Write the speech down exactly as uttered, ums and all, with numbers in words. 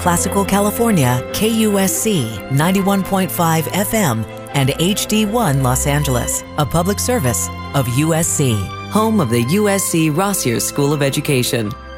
Classical California, K U S C ninety-one point five F M, and H D one Los Angeles, a public service of U S C, home of the U S C Rossier School of Education.